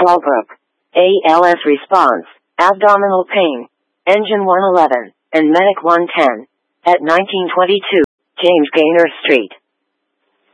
Walbrook. ALS response, abdominal pain, engine 111, and medic 110. At 1922 James Gaynor Street.